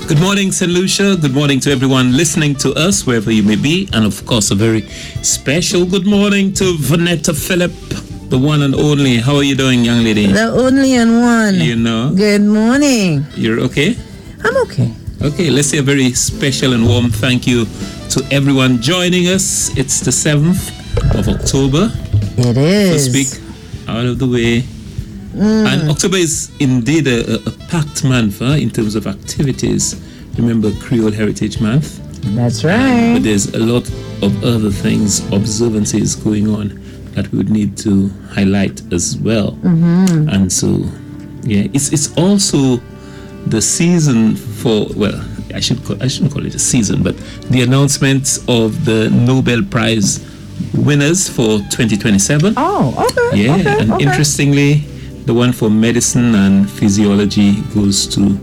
Good morning, St. Lucia. Good morning to everyone listening to us, wherever you may be. And of course, a very special good morning to Vanetta Phillip, the one and only. How are you doing, young lady? The only and one. You know. Good morning. You're okay? I'm okay. Okay, let's say a very special and warm thank you to everyone joining us. It's the 7th of October. It is. To speak out of the way. And October is indeed a packed month in terms of activities. Remember Creole Heritage Month? That's right. But there's a lot of other things, observances going on that we would need to highlight as well. And so, yeah, it's also the season for, well, I shouldn't call it a season, but the announcement of the Nobel Prize winners for 2027. Oh, okay. Yeah, okay, and okay. interestingly, the one for medicine and physiology goes to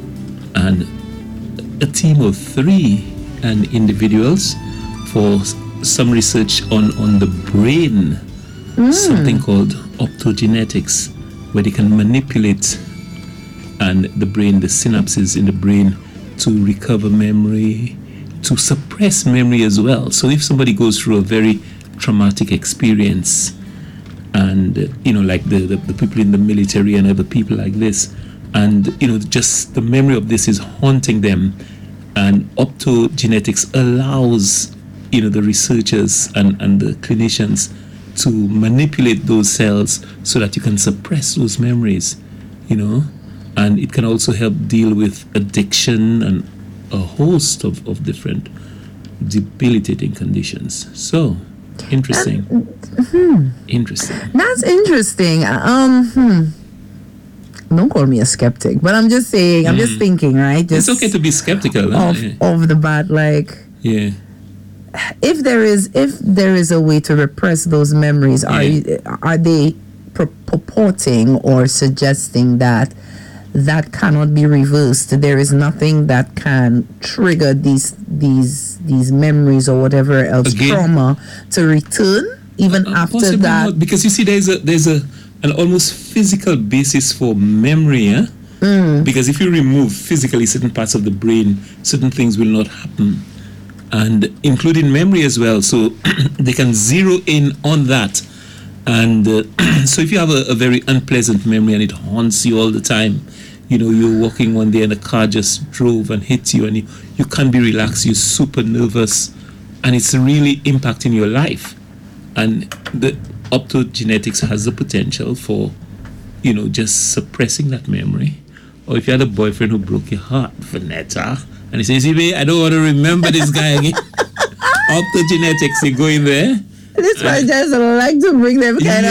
a team of 3 individuals for some research on the brain, something called optogenetics, where they can manipulate the brain, the synapses in the brain, to recover memory, to suppress memory as well. So if somebody goes through a very traumatic experience, and like the people in the military and other people like this, and just the memory of this is haunting them, and optogenetics allows the researchers and the clinicians to manipulate those cells so that you can suppress those memories, and it can also help deal with addiction and a host of different debilitating conditions. So interesting. Interesting. That's interesting. Don't call me a skeptic, but I'm just saying, I'm just thinking, right? Just it's okay to be skeptical. Of the bat, like, yeah. If there is a way to repress those memories, are they purporting or suggesting that cannot be reversed? There is nothing that can trigger these memories or whatever else, trauma, to return even after that. Not, because you see, there's an almost physical basis for memory. Because if you remove physically certain parts of the brain, certain things will not happen, and including memory as well. So they can zero in on that. And so if you have a very unpleasant memory and it haunts you all the time, you're walking one day and a car just drove and hit you, and you can't be relaxed, you're super nervous, and it's really impacting your life. And the optogenetics has the potential for, just suppressing that memory. Or if you had a boyfriend who broke your heart, Vanetta, and he says, I don't want to remember this guy again. Optogenetics, you go in there. This one just like to bring them kind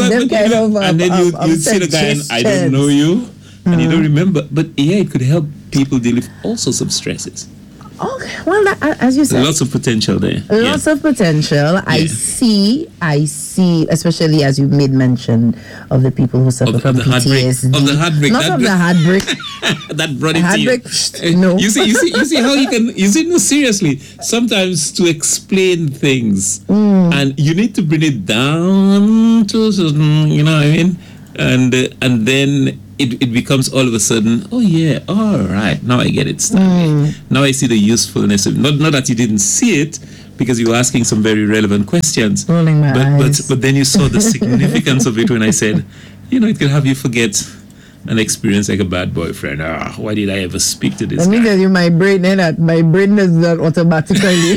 of and then you see the guy and I don't know you, and you don't remember. But it could help people deal with all sorts of stresses. Okay, well, as you said, lots of potential there. Lots of potential. Yeah. I see, especially as you made mention of the people who suffer from PTSD. Of the heartbreak. Not of the heartbreak. That brought it to you. No. You see how you can, no, seriously, sometimes to explain things, and you need to bring it down to certain, you know what I mean? And then it becomes all of a sudden, oh yeah, all right, now I get it, Stanley. Now I see the usefulness of not that you didn't see it, because you were asking some very relevant questions. Rolling my eyes. But then you saw the significance of it when I said, it can have you forget an experience like a bad boyfriend. Why did I ever speak to this guy? Let me tell you, my brain does that automatically.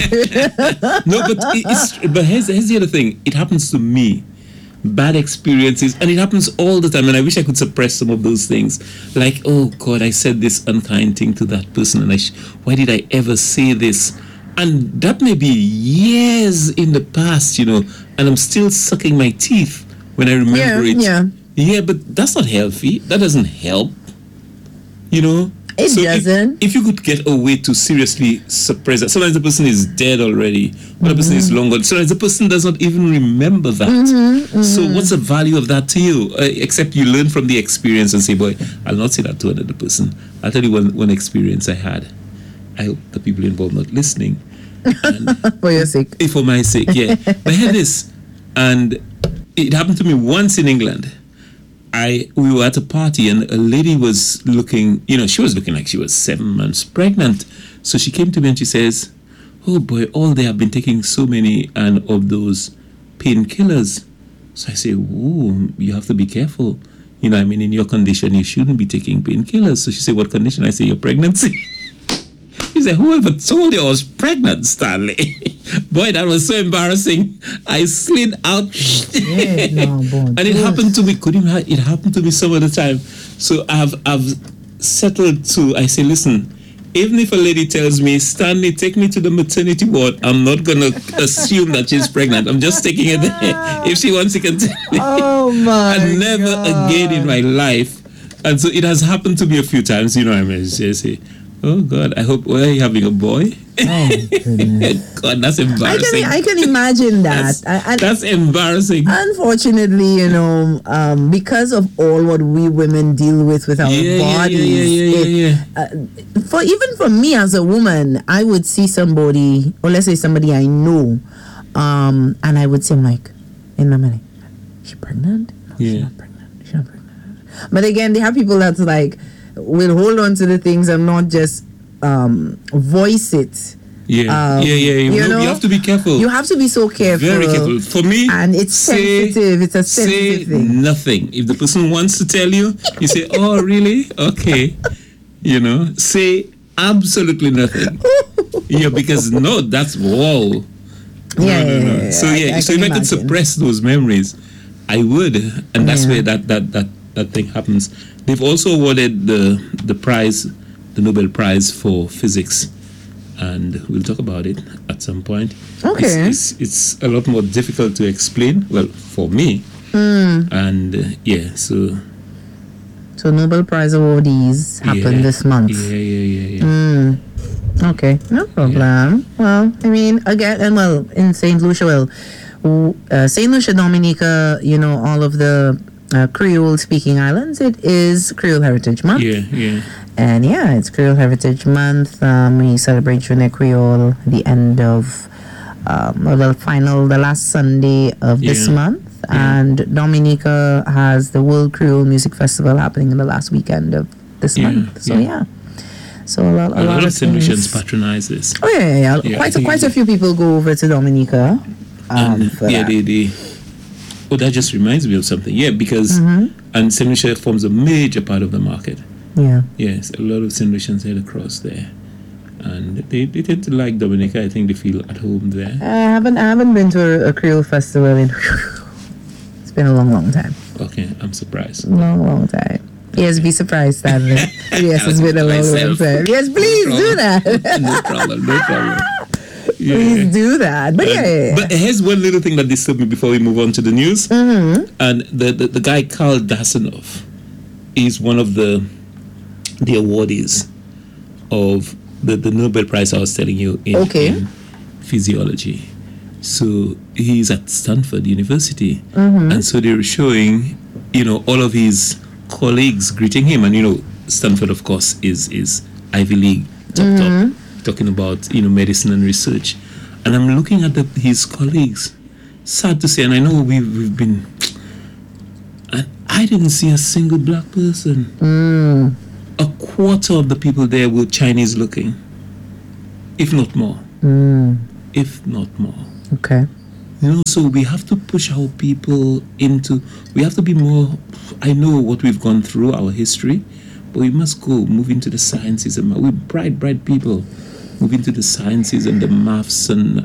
No, but here's the other thing. It happens to me. Bad experiences, and it happens all the time, and I wish I could suppress some of those things, like, oh God, I said this unkind thing to that person, and why did I ever say this? And that may be years in the past, and I'm still sucking my teeth when I remember it. Yeah, but that's not healthy. That doesn't help, It doesn't. If you could get a way to seriously suppress that, sometimes the person is dead already, but the person is long gone. Sometimes the person does not even remember that. So what's the value of that to you? Except you learn from the experience and say, boy, I'll not say that to another person. I'll tell you one experience I had. I hope the people involved not listening. For your sake. For my sake, yeah. But I had this, and it happened to me once in England. we were at a party and a lady was looking, she was looking like she was 7 months pregnant. So she came to me and she says, "Oh boy, all they have been taking so many and of those painkillers." So I say, "Oh, you have to be careful. In your condition, you shouldn't be taking painkillers." So she said, "What condition?" I say, "Your pregnancy." He said, "Whoever told you I was pregnant, Stanley?" Boy, that was so embarrassing. I slid out. And it happened to me. It happened to me some other time. So I've settled to, I say, listen, even if a lady tells me, "Stanley, take me to the maternity ward," I'm not going to assume that she's pregnant. I'm just taking her there. If she wants, she can tell me. Oh, my And never again in my life. And so it has happened to me a few times. I mean, say, "Oh, God, I hope, are you having a boy?" Oh, goodness. God, that's embarrassing. I can imagine that. That's embarrassing. Unfortunately, because of all what we women deal with our bodies, even for me as a woman, I would see somebody, or let's say somebody I know, and I would say, I'm like, in my mind, "She pregnant? No, she's not pregnant. She's not pregnant." But again, they have people that's like, will hold on to the things and not just voice it. You have to be careful. You have to be so careful. Very careful. For me, and it's sensitive. It's a sensitive thing. Say nothing. If the person wants to tell you, you say, "Oh, really? Okay." Say absolutely nothing. Because no, that's whoa. No. So if I could suppress those memories, I would, and that's where that thing happens. They've also awarded the prize, the Nobel Prize for Physics, and we'll talk about it at some point. Okay. It's a lot more difficult to explain, well, for me. And So Nobel Prize awardees happened this month. Yeah. Okay, no problem. Yeah. Well, I mean, again, in St. Lucia, St. Lucia, Dominica, all of the Creole-speaking islands, it is Creole Heritage Month. Yeah. And it's Creole Heritage Month. We celebrate Junior Creole at the end of the last Sunday of this month. And Dominica has the World Creole Music Festival happening in the last weekend of this month. So so a lot of St. Lucians patronize this. Oh yeah. Quite a few people go over to Dominica. That just reminds me of something. Yeah, because and St. Lucia forms a major part of the market. Yeah. Yes, a lot of St. Lucians head across there, and they tend to like Dominica. I think they feel at home there. I haven't been to a Creole festival in. It's been a long time. Okay, I'm surprised. Long time. Yes, be surprised, Stanley. Yes, it's been a long time. Yes, please do that. No problem. Yeah. Please do that. But But here's one little thing that disturbed me before we move on to the news. And the guy Karl Dasanoff is one of the awardees of the Nobel Prize I was telling you in physiology. So he's at Stanford University, and so they were showing, all of his colleagues greeting him, and Stanford, of course, is Ivy League top, talking about medicine and research, and I'm looking at his colleagues. Sad to say, and I know we've been, and I didn't see a single black person. A quarter of the people there were Chinese looking, if not more. If not more. Okay. So we have to push our people we have to be more, I know what we've gone through, our history, but we must move into the sciences, and we're bright people, move into the sciences and the maths and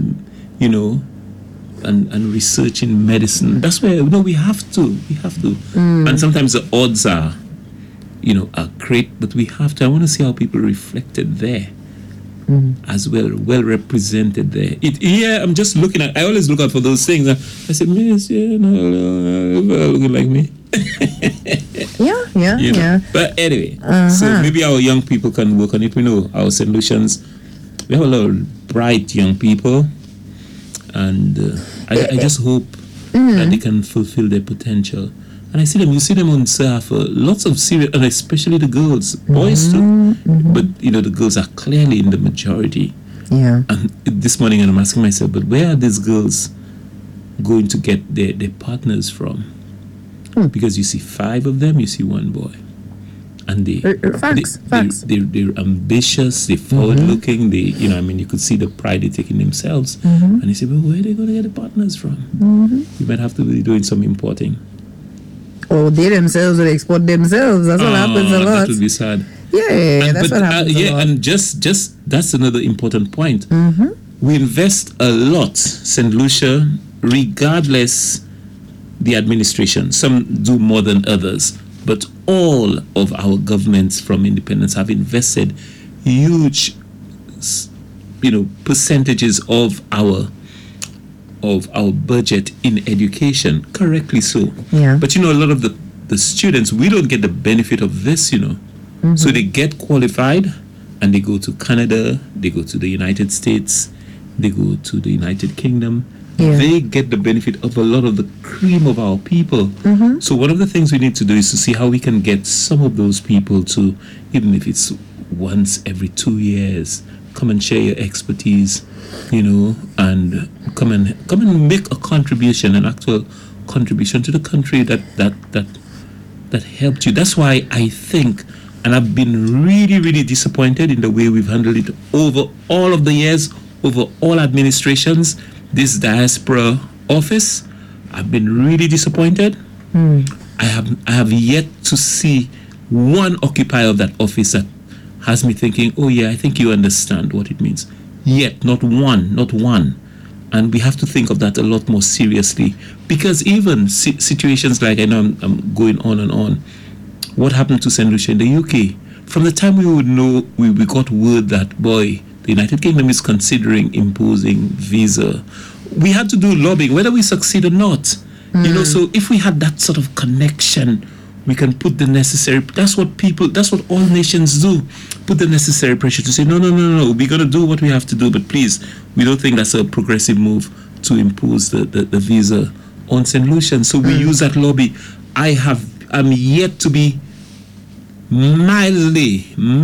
research in medicine. That's where, we have to. And sometimes the odds are great, but we have to. I want to see how people reflected there. As well represented there. I'm just looking at. I always look out for those things. I said, "Miss, looking like me." Yeah. But anyway, so maybe our young people can work on it. We know our St. Lucians. We have a lot of bright young people, and I just hope that they can fulfill their potential. And you see them on surf, lots of serious, and especially the girls, boys too. But, the girls are clearly in the majority. Yeah. And this morning I'm asking myself, but where are these girls going to get their partners from? Because you see 5 of them, you see 1 boy. And Facts. they're ambitious, they're forward-looking, you could see the pride they take in themselves. And you say, well, where are they going to get the partners from? You might have to be doing some importing. Or they themselves will export themselves. That's what happens a lot. That would be sad. Yeah, that's what happens a lot. And just that's another important point. We invest a lot, St. Lucia, regardless the administration. Some do more than others, but all of our governments from independence have invested huge, percentages of our budget in education. Correctly so. Yeah. But a lot of the students, we don't get the benefit of this. So they get qualified and they go to Canada, they go to the United States, they go to the United Kingdom. Yeah. They get the benefit of a lot of the cream of our people. So one of the things we need to do is to see how we can get some of those people to, even if it's once every 2 years, come and share your expertise, and come and make a contribution, an actual contribution to the country that helped you. That's why I think, and I've been really, really disappointed in the way we've handled it over all of the years, over all administrations. This diaspora office, I've been really disappointed. I have yet to see one occupier of that office that has me thinking, oh yeah, I think you understand what it means. Yet, not one. And we have to think of that a lot more seriously, because even situations like, I know I'm going on and on, what happened to St. Lucia in the UK? From the time we would know, we got word that, boy, the United Kingdom is considering imposing visa, we had to do lobbying, whether we succeed or not. So if we had that sort of connection, we can put the necessary, that's what all nations do, put the necessary pressure to say, no, we're going to do what we have to do, but please, we don't think that's a progressive move to impose the visa on St. Lucia. So we use that lobby. I'm yet to be mildly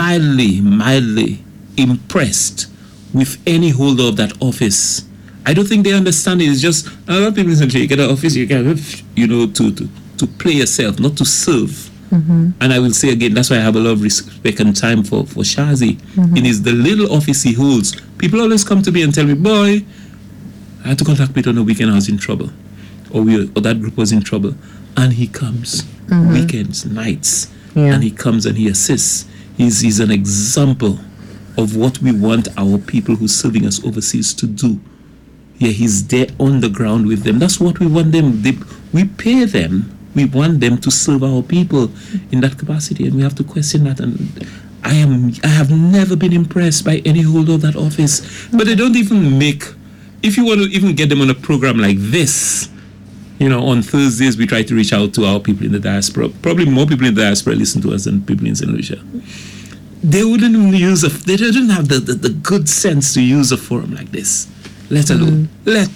impressed with any holder of that office. I don't think they understand it. It's just a lot of people say, you get an office, you get, to play yourself, not to serve. And I will say again, that's why I have a lot of respect and time for Shazi. It is the little office he holds. People always come to me and tell me, boy, I had to contact Peter on the weekend, I was in trouble. Or that group was in trouble. And he comes weekends, nights, and he comes and he assists. He's an example of what we want our people who's serving us overseas to do. Yeah, he's there on the ground with them. That's what we want them. We pay them. We want them to serve our people in that capacity, and we have to question that. And I have never been impressed by any holder of that office. But they don't even if you want to even get them on a program like this, on Thursdays we try to reach out to our people in the diaspora. Probably more people in the diaspora listen to us than people in St. Lucia. They wouldn't even they didn't have the good sense to use a forum like this. Let alone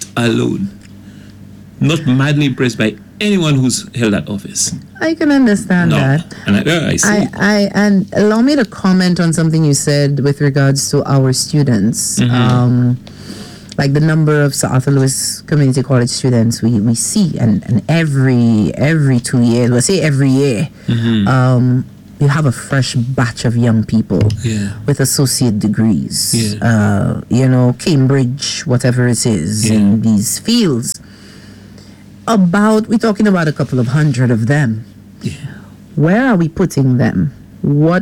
not madly impressed by anyone who's held that office. I can understand that. And I see. And allow me to comment on something you said with regards to our students. Like the number of Sir Arthur Lewis Community College students we see, and every 2 years, we'll say every year, you have a fresh batch of young people with associate degrees, Cambridge, whatever it is, in these fields. We're talking about a couple of hundred of them. Where are we putting them? What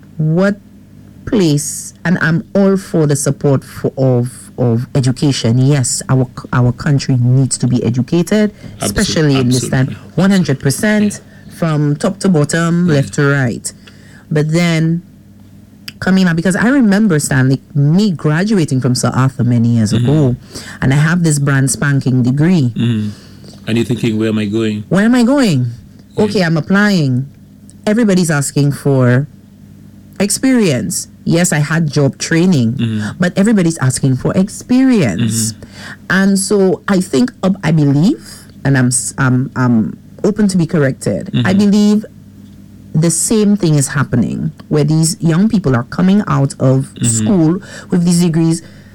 place? And I'm all for the support of education. Yes, our country needs to be educated, especially in this time, 100%. From top to bottom, left to right. But then coming up, because I remember, Stanley, me graduating from Sir Arthur many years ago, and I have this brand spanking degree. And you're thinking, where am I going? Where am I going? Okay, I'm applying. Everybody's asking for experience. Yes, I had job training, but everybody's asking for experience. And so I think, I believe, and I'm open to be corrected. I believe the same thing is happening, where these young people are coming out of school with these degrees.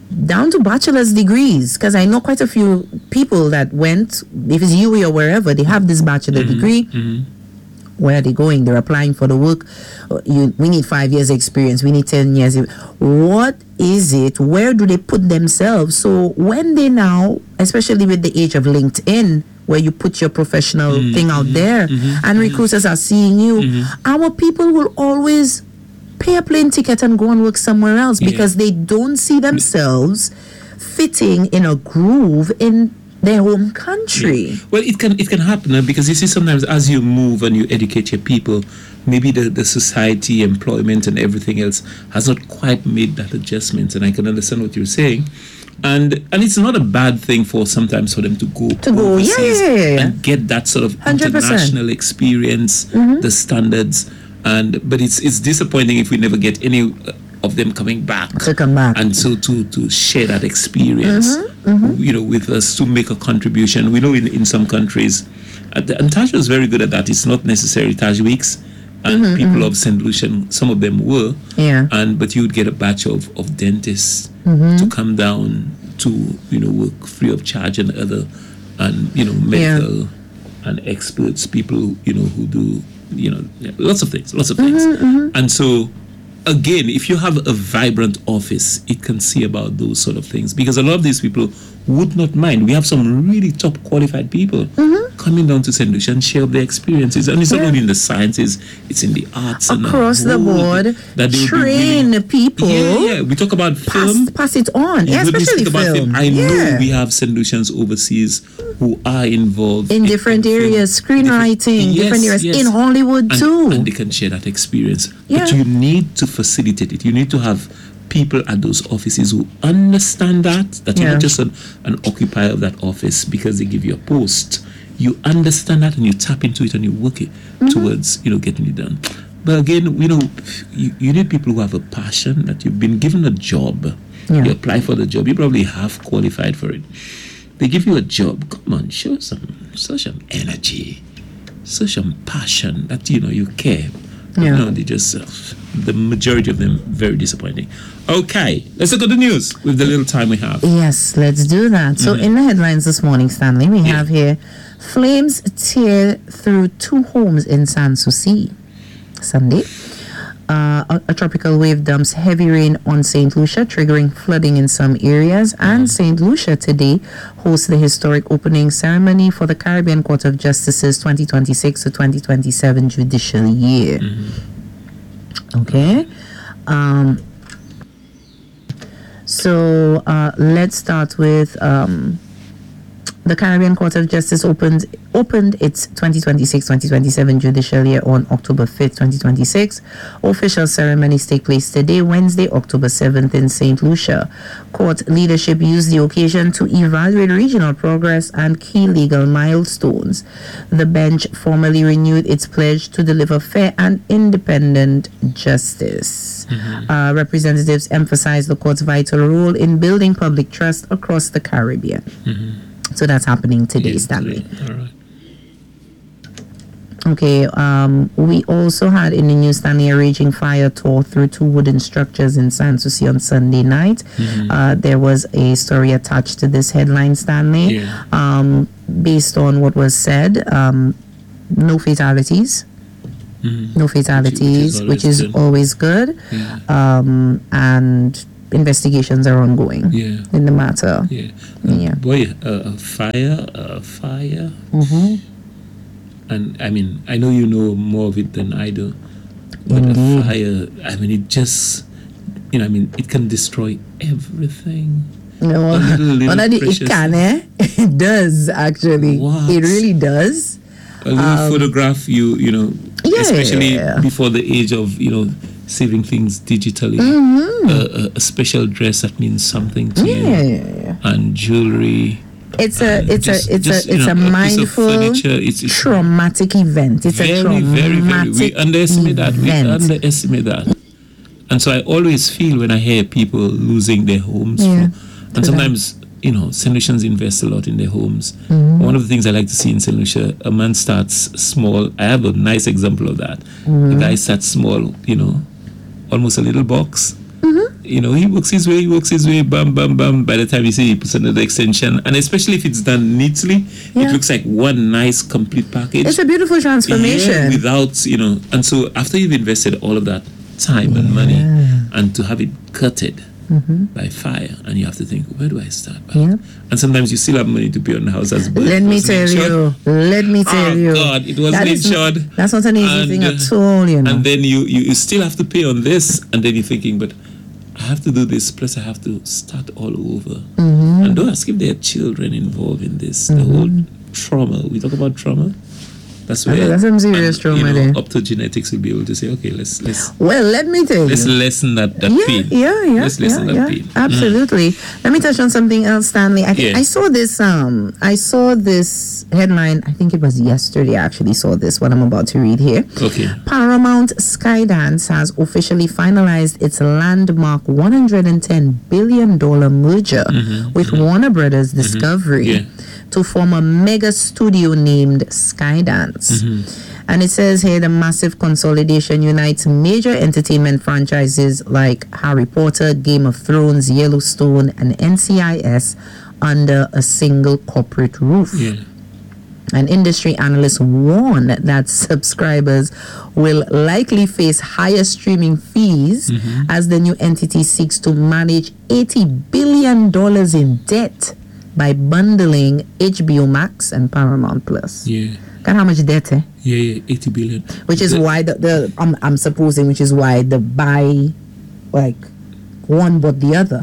down to bachelor's degrees, because I know quite a few people that went, if it's UWI or wherever, they have this bachelor degree. Where are they going? They're applying for the work. We need 5 years experience. We need 10 years. What is it? Where do they put themselves? So when they now, especially with the age of LinkedIn, where you put your professional thing out there and recruiters are seeing you, our people will always pay a plane ticket and go and work somewhere else because they don't see themselves fitting in a groove in their home country. Well, it can happen because you see sometimes as you move and you educate your people, maybe the society, employment and everything else has not quite made that adjustment, and I can understand what you're saying. And it's not a bad thing for sometimes for them to go overseas and get that sort of 100%. International experience, the standards, but it's disappointing if we never get any of them coming back to come back, and so to share that experience with us, to make a contribution. We know in some countries, and Taj was very good at that. It's not necessarily Taj Weeks, and people of St. Lucia, some of them were, but you would get a batch of dentists to come down to work free of charge, and other medical and experts, people who do lots of things, and so. Again, if you have a vibrant office, it can see about those sort of things, because a lot of these people would not mind. We have some really top qualified people coming down to St. Lucia and share their experiences, and it's not only in the sciences; it's in the arts across the board. That train people. Yeah. We talk about film. Pass it on. Yeah, especially film. I know we have St. Lucians overseas who are involved in different areas, screenwriting, different areas in Hollywood too, and they can share that experience. But you need to facilitate it. You need to have people at those offices who understand that you're not just an occupier of that office because they give you a post. You understand that and you tap into it and you work it towards getting it done. But again, you need people who have a passion, that you've been given a job. You apply for the job, you probably half qualified for it. They give you a job. Come on, show some energy, some passion that you care. No, they just the majority of them very disappointing. Okay, let's look at the news with the little time we have. Yes, let's do that. So in the headlines this morning, Stanley, we have here: flames tear through 2 homes in Sanssouci Sunday. A tropical wave dumps heavy rain on St. Lucia, triggering flooding in some areas. And St. Lucia today hosts the historic opening ceremony for the Caribbean Court of Justice's 2026 to 2027 judicial year. Okay. So let's start with the Caribbean Court of Justice opened its 2026-2027 judicial year on October 5th, 2026. Official ceremonies take place today, Wednesday, October 7th in St. Lucia. Court leadership used the occasion to evaluate regional progress and key legal milestones. The bench formally renewed its pledge to deliver fair and independent justice. Representatives emphasized the court's vital role in building public trust across the Caribbean. So that's happening today, Stanley. All right. Okay, we also had in the news, Stanley, a raging fire tore through 2 wooden structures in Sanssouci on Sunday night. There was a story attached to this headline, Stanley. Based on what was said, no fatalities. No fatalities, which is always good. And investigations are ongoing in the matter. Boy, a fire. And I mean, I know you know more of it than I do. But a fire, I mean, it just, it can destroy everything. No, it can, It does, actually. What? It really does. A little photograph, especially before the age of, saving things digitally. A special dress that means something to you. And jewelry. It's a mindful, traumatic event. It's a traumatic we underestimate that. And so I always feel when I hear people losing their homes, and sometimes St. Lucians invest a lot in their homes. One of the things I like to see in St. Lucia, a man starts small. I have a nice example of that. The guy starts small, almost a little box. you know, he works his way, bam, bam, bam. By the time you see he puts another extension, and especially if it's done neatly, it looks like one nice complete package. It's a beautiful transformation. Yeah, without, you know, and so after you've invested all of that time and money, and to have it gutted by fire, and you have to think, where do I start? And sometimes you still have money to pay on the house as well. Let me tell you. Oh God, it wasn't insured. That's not an easy thing at all, you know. And then you still have to pay on this, and then you're thinking, but I have to do this, plus I have to start all over. And don't ask if there are children involved in this. The whole trauma. We talk about trauma. That's where that's some serious trauma there. Optogenetics will be able to say, okay, let's well, let me tell you. Let's lessen that pain. Let's lessen that pain. Absolutely. Let me touch on something else, Stanley. I saw this headline. I think it was yesterday. I actually saw this, what I'm about to read here. Okay. Paramount Skydance has officially finalized its landmark $110 billion merger with Warner Brothers Discovery to form a mega studio named Skydance. And it says here the massive consolidation unites major entertainment franchises like Harry Potter, Game of Thrones, Yellowstone, and NCIS under a single corporate roof. And industry analysts warn that subscribers will likely face higher streaming fees as the new entity seeks to manage $80 billion in debt by bundling HBO Max and Paramount Plus. God, how much debt, eh? 80 billion. Which is why I'm supposing, which is why the buy, like, one but the other.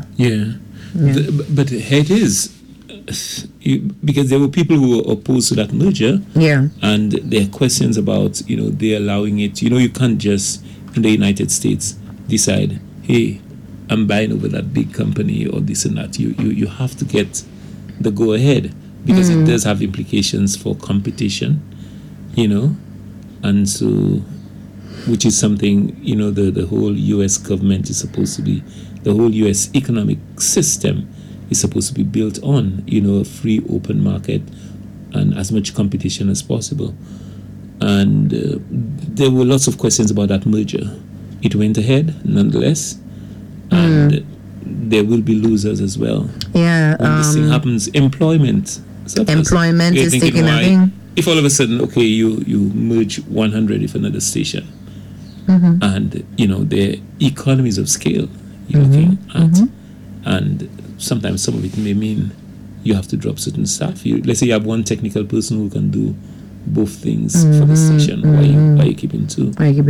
But it is. Because there were people who were opposed to that merger. And there are questions about, you know, they allowing it. You know, you can't just, in the United States, decide, hey, I'm buying over that big company or this and that. You have to get the go ahead, because it does have implications for competition, you know, and so, which is something, you know, the whole US government is supposed to be, the whole US economic system is supposed to be built on, you know, a free open market and as much competition as possible. And there were lots of questions about that merger. It went ahead nonetheless, and there will be losers as well. When this thing happens, employment is taking a thing. If all of a sudden, okay, you merge 100 with another station, and you know the economies of scale you're looking at, and sometimes some of it may mean you have to drop certain staff. Let's say you have one technical person who can do both things for the station. Why are you keeping two?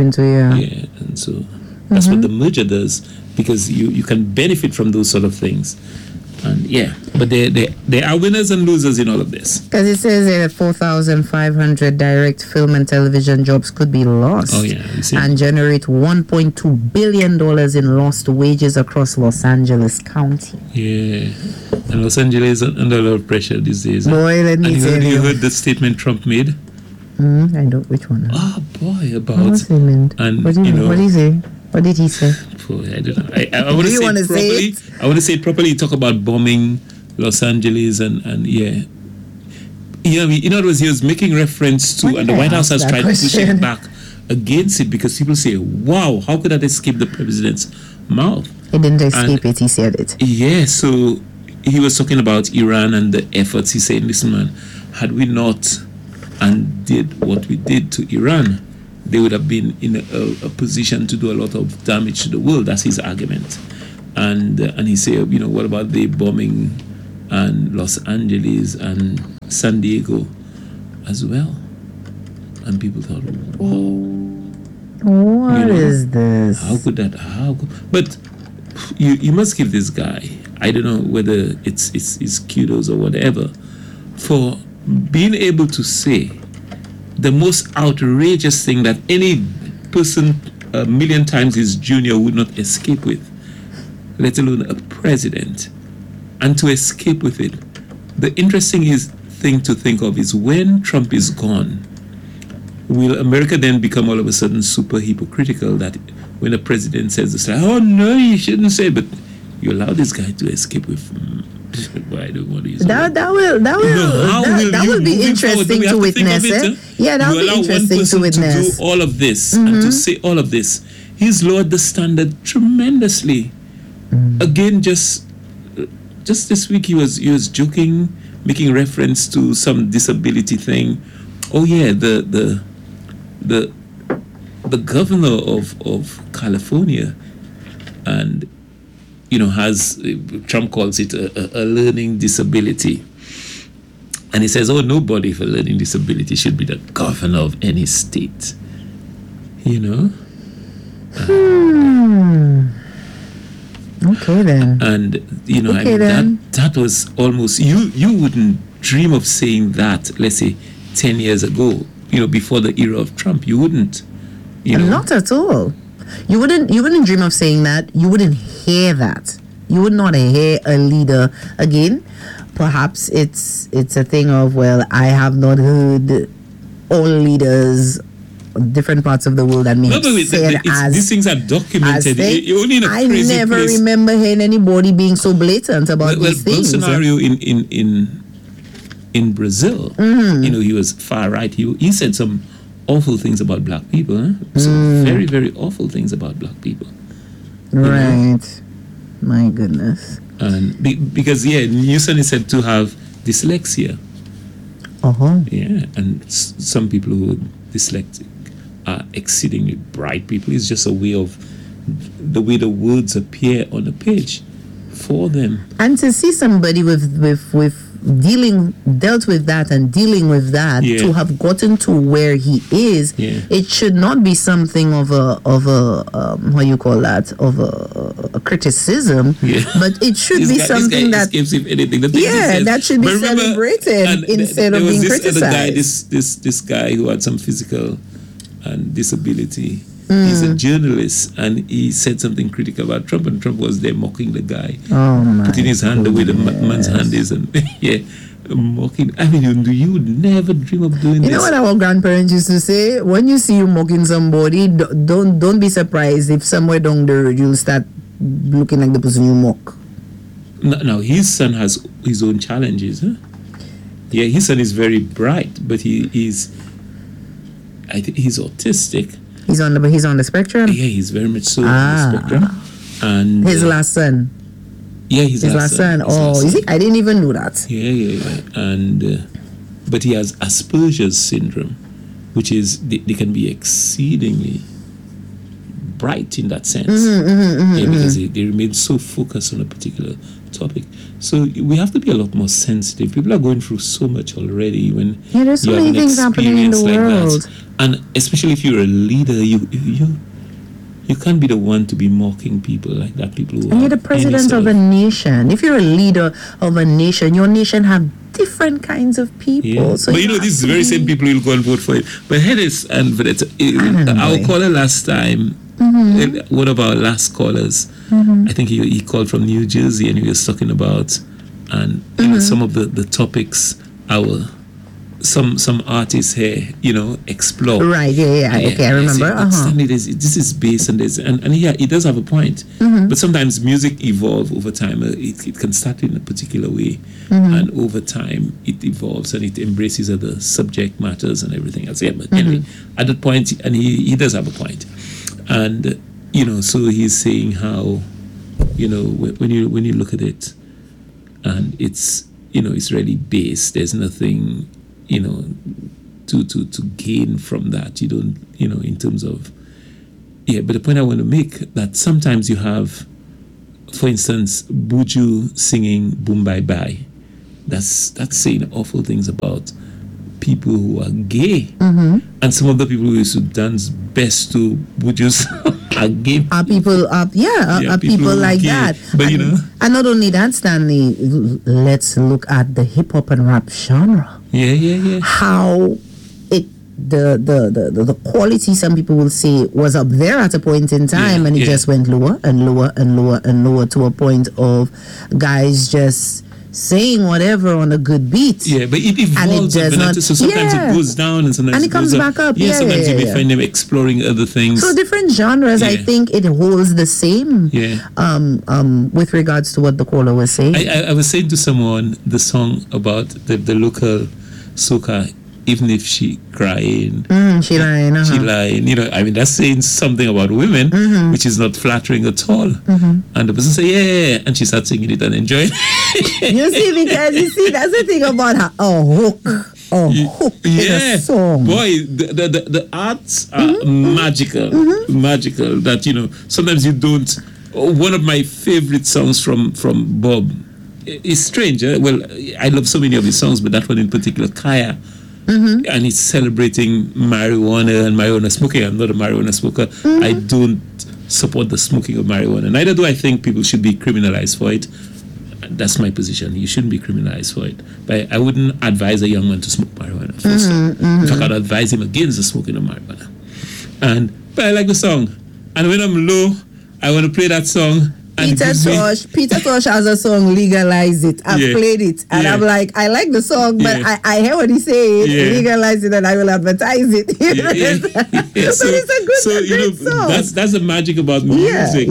And so that's what the merger does, because you can benefit from those sort of things. And but there are winners and losers in all of this. Because it says that 4,500 direct film and television jobs could be lost. And generate $1.2 billion in lost wages across Los Angeles County. And Los Angeles is under a lot of pressure these days. Boy, let me tell you. You heard the statement Trump made? I don't. Which one? Oh boy, about. What was he meant? And what did he say? What did he say? Boy, I don't know. I want to say it properly. I want to say it properly. Talk about bombing Los Angeles and in other words, he was making reference to, and the White House has tried to push it back against it, because people say, "Wow, how could that escape the president's mouth?" He didn't escape it. He said it. So he was talking about Iran and the efforts. He said, "Listen, man, had we not and did what we did to Iran, they would have been in a position to do a lot of damage to the world." That's his argument. And he said, you know, what about the bombing and Los Angeles and San Diego as well? And people thought, wow. What is this? How could that? But you must give this guy, I don't know whether it's kudos or whatever, for being able to say the most outrageous thing that any person a million times his junior would not escape with, let alone a president, and to escape with it. The interesting thing to think of is, when Trump is gone, will America then become all of a sudden super hypocritical, that when a president says this, like, oh no, you shouldn't say, but you allow this guy to escape with I don't want to use that will be interesting to witness. That will be interesting to witness. To do all of this and to say all of this, he's lowered the standard tremendously Again, just this week he was joking, making reference to some disability thing. Oh yeah, the governor of California, and has, Trump calls it a learning disability, and he says, oh, nobody with a learning disability should be the governor of any state. Okay then. And that was almost, you wouldn't dream of saying that, let's say 10 years ago, before the era of Trump. You wouldn't. Not at all. You wouldn't dream of saying that. You wouldn't hear that. You would not hear a leader again. Perhaps it's a thing of, well, I have not heard all leaders, different parts of the world that may have said these things are documented. You're only in a crazy I never place. remember hearing anybody being so blatant about these things. Bolsonaro in Brazil, he was far right. He said some awful things about black people. Some very, very awful things about black people. Right. My goodness. And because Newsom is said to have dyslexia. Yeah, and some people who are dyslexic are exceedingly bright people. It's just a way of the way the words appear on the page for them. And to see somebody with dealt with that and dealing with that, to have gotten to where he is, it should not be something of a what you call that, of a criticism, but it should be something that gives him anything. That should be celebrated instead of being criticized. This guy who had some physical and disability. He's a journalist, and he said something critical about Trump, and Trump was there mocking the guy, putting his hand the way the man's hand is, and mocking. I mean, you would never dream of doing this. You know what our grandparents used to say? When you see you mocking somebody, don't be surprised if somewhere down the road you'll start looking like the person you mock. Now his son has his own challenges. Yeah, his son is very bright, but I think he's autistic. He's on the spectrum? Yeah, he's very much so on the spectrum. And his last son. Yeah, his last son. Is he? I didn't even know that. Yeah. And but he has Asperger's syndrome, which is they can be exceedingly bright in that sense. Because they remain so focused on a particular topic. So we have to be a lot more sensitive. People are going through so much already when there's so many things happening in the world. That. And especially if you're a leader, you can't be the one to be mocking people like that. People who and you're the president of a nation. If you're a leader of a nation, your nation have different kinds of people. Yeah. So but these very same people will go and vote for it. But here is, and our caller last time, one of our last callers, I think he called from New Jersey, and he was talking about some of the topics some artists here, explore. Right, okay, I remember. This is based on this, and he does have a point. But sometimes music evolves over time. It can start in a particular way, and over time it evolves and it embraces other subject matters and everything else. Yeah, but anyway, at that point, and he does have a point, and so he's saying how, when you look at it, and it's it's really based. There's nothing to gain from that. You don't, in terms of, but the point I want to make, that sometimes you have, for instance, Buju singing Boom Bye Bye. That's saying awful things about people who are gay. And some of the people who used to dance best to Buju's are gay. Are people like gay. That. But and not only that, Stanley, let's look at the hip hop and rap genre. Yeah. How the quality, some people will say, was up there at a point in time, and it just went lower and lower and lower and lower to a point of guys just saying whatever on a good beat. Yeah, but it evolves, and it does not. So sometimes it goes down, and sometimes it comes back up. Yeah, sometimes you may find them exploring other things. So different genres, I think it holds the same. Yeah. With regards to what the caller was saying, I was saying to someone the song about the local soca even if she crying, she lying. she lying. You know, I mean, that's saying something about women, which is not flattering at all. And the person say, yeah, and she starts singing it and enjoying it. You see, because you see, that's the thing about her. Hook in a song. Boy, the arts are magical. That, you know, sometimes you don't. One of my favorite songs from Bob is strange. Well, I love so many of his songs, but that one in particular, Kaya. And he's celebrating marijuana and marijuana smoking. I'm not a marijuana smoker. I don't support the smoking of marijuana. Neither do I think people should be criminalized for it. That's my position. You shouldn't be criminalized for it. But I wouldn't advise a young man to smoke marijuana. In fact, I'd advise him against the smoking of marijuana. But I like the song. And when I'm low, I want to play that song. Peter Tosh has a song, Legalize It. I've played it. And I'm like, I like the song, but I hear what he's saying. Legalize it and I will advertise it. But it's a good song. That's the magic about music.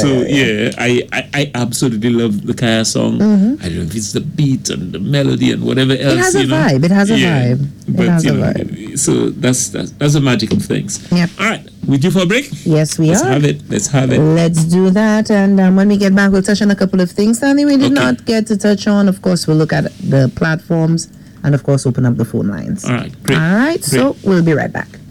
I absolutely love the Kaya song. I don't know if it's the beat and the melody and whatever else. It has a vibe. It has a vibe. But, so that's the magic of things. Yep. All right. We due for a break? Yes, we are. Let's have it. Let's do that. And when we get back, we'll touch on a couple of things that we did not get to touch on. Of course, we'll look at the platforms and, of course, open up the phone lines. All right. Great. All right. Great. So we'll be right back.